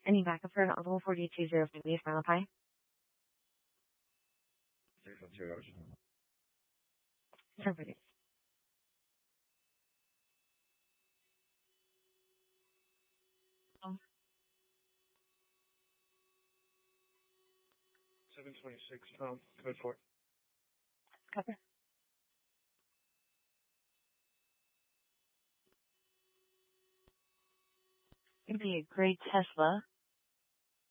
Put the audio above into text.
Any backup for an Uncle 4205 Smile Pie? 10 seconds. 726, code 4. Copy. It'd be a gray Tesla